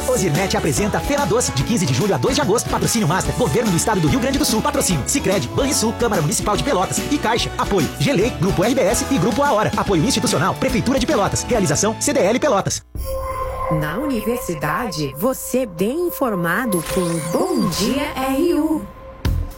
Ozirnet apresenta Feira Doce, de 15 de julho a 2 de agosto. Patrocínio Master, Governo do Estado do Rio Grande do Sul. Patrocínio Sicredi, Banrisul, Câmara Municipal de Pelotas e Caixa. Apoio Gelei, Grupo RBS e Grupo A Hora. Apoio institucional, Prefeitura de Pelotas. Realização CDL Pelotas. Na universidade, você bem informado com Bom Dia RU.